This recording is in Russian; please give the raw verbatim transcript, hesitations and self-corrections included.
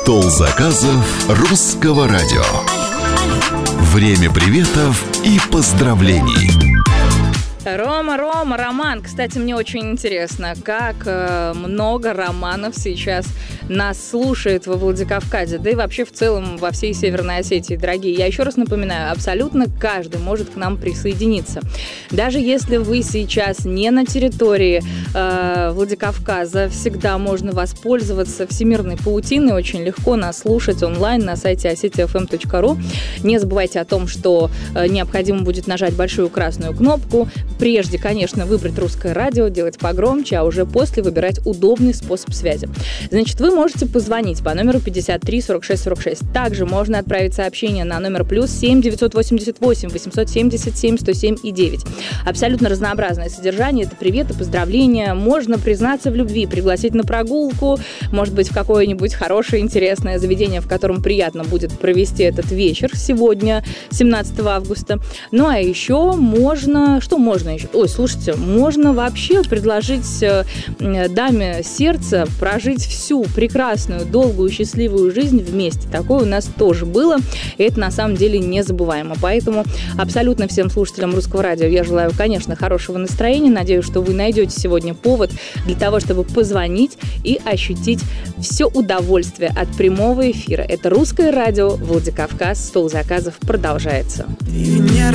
Стол заказов Русского радио. Время приветов и поздравлений. Рома, Рома, Роман. Кстати, мне очень интересно, как э, много романов сейчас нас слушает во Владикавказе, да и вообще в целом во всей Северной Осетии, дорогие. Я еще раз напоминаю, абсолютно каждый может к нам присоединиться. Даже если вы сейчас не на территории э, Владикавказа, всегда можно воспользоваться всемирной паутиной. Очень легко нас слушать онлайн на сайте осетия эф эм точка ру. Не забывайте о том, что э, необходимо будет нажать большую красную кнопку. Прежде, конечно, выбрать русское радио, делать погромче, а уже после выбирать удобный способ связи. Значит, вы можете позвонить по номеру пятьдесят три сорок шесть сорок шесть. Также можно отправить сообщение на номер плюс семь девятьсот восемьдесят восемь восемьсот семьдесят семь сто семь и девять. Абсолютно разнообразное содержание. Это приветы, поздравления. Можно признаться в любви, пригласить на прогулку, может быть, в какое-нибудь хорошее, интересное заведение, в котором приятно будет провести этот вечер сегодня, семнадцатого августа. Ну, а еще можно... Что можно еще? Ой, слушайте, можно вообще предложить даме сердца прожить всю прекрасную, долгую, счастливую жизнь вместе. Такое у нас тоже было, и это на самом деле незабываемо. Поэтому абсолютно всем слушателям Русского радио я желаю, конечно, хорошего настроения. Надеюсь, что вы найдете сегодня повод для того, чтобы позвонить и ощутить все удовольствие от прямого эфира. Это Русское радио, Владикавказ, стол заказов продолжается. Ты не